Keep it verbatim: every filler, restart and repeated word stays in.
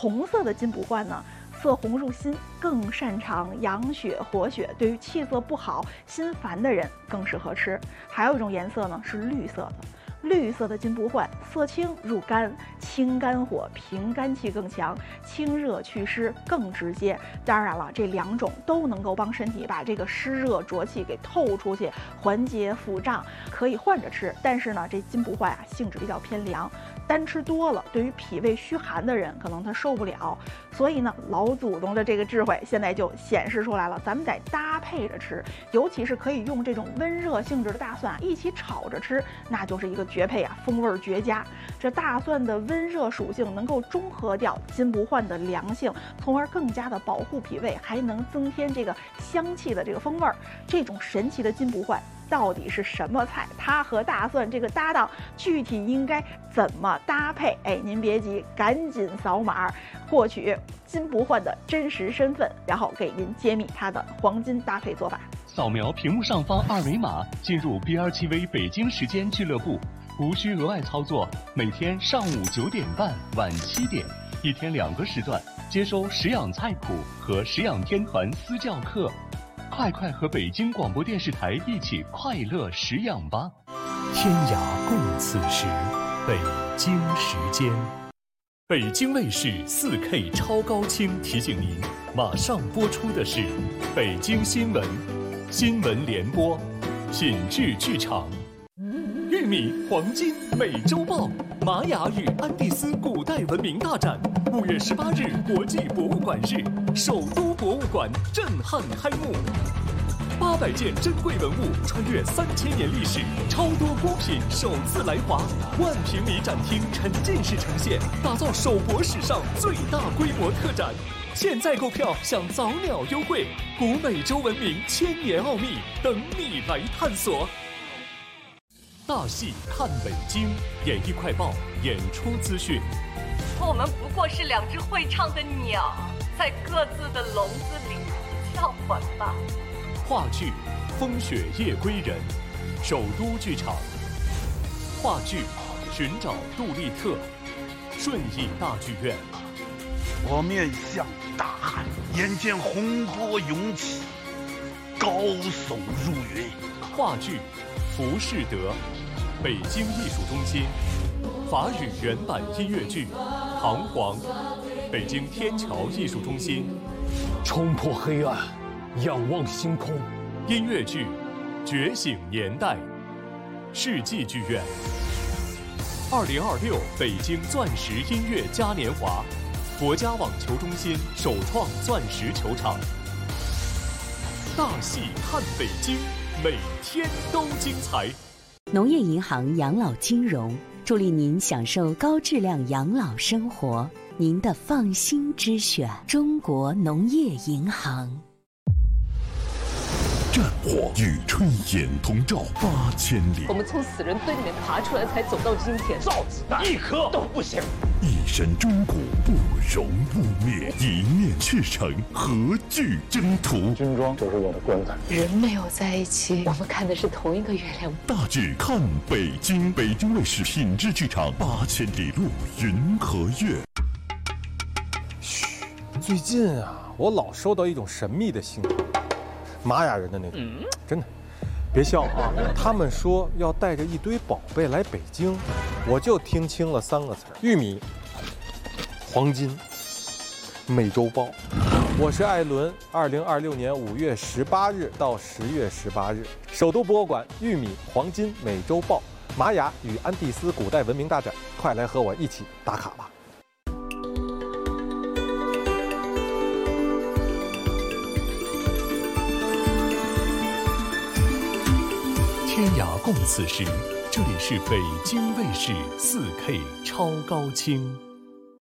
红色的金不换呢，色红入心，更擅长养血活血，对于气色不好、心烦的人更适合吃。还有一种颜色呢是绿色的。绿色的金不换，色清入肝，清肝火，平肝气更强，清热祛湿更直接。当然了，这两种都能够帮身体把这个湿热浊气给透出去，缓解腹胀，可以换着吃。但是呢，这金不换啊，性质比较偏凉，单吃多了，对于脾胃虚寒的人可能他受不了。所以呢，老祖宗的这个智慧现在就显示出来了，咱们得搭配着吃，尤其是可以用这种温热性质的大蒜一起炒着吃，那就是一个绝配啊，风味绝佳。这大蒜的温热属性能够中和掉金不换的凉性，从而更加的保护脾胃，还能增添这个香气的这个风味儿。这种神奇的金不换到底是什么菜？它和大蒜这个搭档具体应该怎么搭配？哎，您别急，赶紧扫码获取金不换的真实身份，然后给您揭秘它的黄金搭配做法。 扫描屏幕上方二维码，进入 B R T V 北京时间俱乐部，无需额外操作。每天上午九点半、晚七点，一天两个时段，接收食养菜谱和食养天团私教课。快快和北京广播电视台一起快乐食养吧！ 天涯共此时，北京时间。北京卫视 四 K 超高清提醒您，马上播出的是北京新闻新闻联播品质剧场。玉米黄金美洲豹，玛雅与安第斯古代文明大展，五月十八日国际博物馆日，首都博物馆震撼开幕。八百件珍贵文物穿越三千年历史，超多孤品首次来华，万平米展厅沉浸式呈现，打造首博史上最大规模特展。现在购票享早鸟优惠，古美洲文明千年奥秘等你来探索。大戏看北京，演艺快报演出资讯。 我们不过是两只会唱的鸟，在各自的笼子里叫唤吧。 话剧《风雪夜归人》，首都剧场。话剧《寻找杜立特》，顺义大剧院。 我面向大海，眼见洪波涌起，高耸入云。 话剧《浮士德》，北京艺术中心。法语原版音乐剧《唐璜》，北京天桥艺术中心。 冲破黑暗，仰望星空。 音乐剧《觉醒年代》，世纪剧院。二零二六北京钻石音乐嘉年华，国家网球中心首创钻石球场。大戏看北京，每天都精彩。 农业银行养老金融助力您享受高质量养老生活，您的放心之选，中国农业银行。 战火与春眼同照八千里， 我们从死人堆里面爬出来，才走到今天。 造子弹一颗都不行。 一身中国不容污蔑，一念赤诚，何惧征途？ 军装就是我的棺材。 人没有在一起，我们看的是同一个月亮。 大剧看北京，北京卫视品质剧场八千里路云和月。 嘘，最近啊，我老收到一种神秘的信号。玛雅人的那种，嗯、真的，别笑啊！他们说要带着一堆宝贝来北京，我就听清了三个词：玉米、黄金、美洲豹。我是艾伦，二零二六年五月十八日到十月十八日，首都博物馆玉米、黄金、美洲豹，玛雅与安第斯古代文明大展，快来和我一起打卡吧！ 天涯共此时，这里是北京卫视 四 K 超高清。